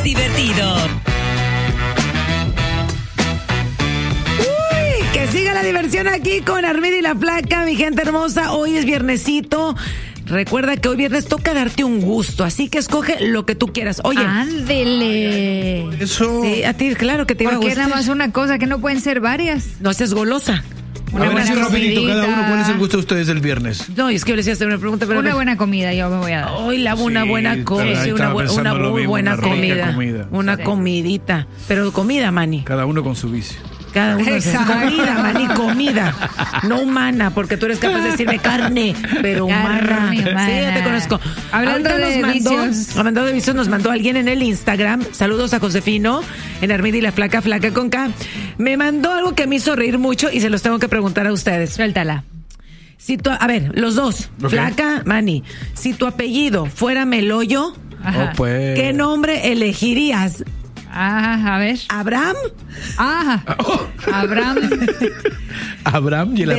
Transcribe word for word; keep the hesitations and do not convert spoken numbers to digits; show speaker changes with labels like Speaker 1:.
Speaker 1: más divertido.
Speaker 2: Uy, que siga la diversión aquí con Armida y la Flaca, mi gente hermosa. Hoy es viernesito. Recuerda que hoy viernes toca darte un gusto, así que escoge lo que tú quieras. Oye,
Speaker 3: ándele.
Speaker 4: Eso.
Speaker 2: Sí, a ti, claro que te iba a
Speaker 3: Porque es
Speaker 2: gustar.
Speaker 3: nada más una cosa, que no pueden ser varias.
Speaker 2: No seas golosa.
Speaker 3: Una
Speaker 4: a ver,
Speaker 3: buena
Speaker 4: así rapidito,
Speaker 3: comidita.
Speaker 4: cada uno, ¿cuál es el gusto de ustedes el viernes?
Speaker 2: No, es que yo les iba a hacer una pregunta, pero...
Speaker 3: Una buena comida yo me voy a dar.
Speaker 2: Hoy la una
Speaker 4: Sí,
Speaker 2: buena comida,
Speaker 4: ahí
Speaker 2: sí, una,
Speaker 4: estaba
Speaker 2: bu-
Speaker 4: pensando
Speaker 2: una
Speaker 4: lo
Speaker 2: muy
Speaker 4: mismo,
Speaker 2: buena
Speaker 4: una rica
Speaker 2: comida,
Speaker 4: comida.
Speaker 2: una
Speaker 3: Sí.
Speaker 2: comidita, pero comida, Manny,
Speaker 4: Cada uno con su vicio.
Speaker 2: cada uno es
Speaker 3: Exacto.
Speaker 2: comida, Manny, comida, no humana, porque tú eres capaz de decirme carne, pero humana.
Speaker 3: Carne humana.
Speaker 2: Sí, ya te conozco.
Speaker 3: Hablando
Speaker 2: Ahorita
Speaker 3: de
Speaker 2: nos mandó,
Speaker 3: vicios.
Speaker 2: hablando de vicios, nos mandó alguien en el Instagram, saludos a Josefino, en Armida y la Flaca, Flaca con K, me mandó algo que me hizo reír mucho y se los tengo que preguntar a ustedes.
Speaker 3: Suéltala.
Speaker 2: Si tu, a ver, los dos,
Speaker 4: Ok.
Speaker 2: Flaca, Manny, si tu apellido fuera Meloyo,
Speaker 3: Ajá.
Speaker 4: Oh, pues.
Speaker 2: ¿qué nombre elegirías?
Speaker 3: Ah, a ver.
Speaker 2: ¿Abraham?
Speaker 3: Ah, Abraham.
Speaker 4: Abraham y el